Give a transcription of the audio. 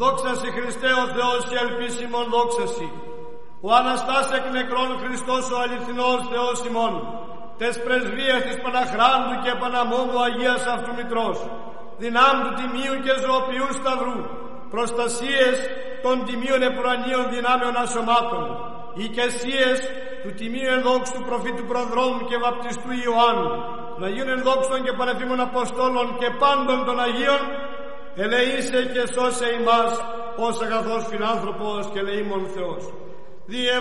Δόξα σοι Χριστέ ο Θεός και ελπίσιμον δόξα σοι. Ο Αναστάς εκ νεκρών Χριστός ο αληθινός Θεός ημών, τες πρεσβείες της Παναχράντου και Παναμόμου Αγίας Αυτού Μητρός, δυνάμ του τιμίου και ζωοποιού σταυρού, προστασίες των τιμίων επουρανίων δυνάμεων ασωμάτων, οικεσίες του τιμίου ενδόξου του προφήτου προδρόμου και βαπτιστού Ιωάννου, των Αγίων ενδόξων και πανεφήμων Αποστόλων και πάντων των Αγίων, ελεήσε και σώσε ημάς ως αγαθός φιλάνθρωπος και ελεήμων Θεός.